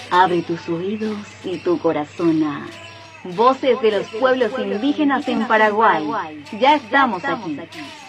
Abre tus oídos y tu corazón a Voces de los Pueblos Indígenas en Paraguay. Ya estamos aquí.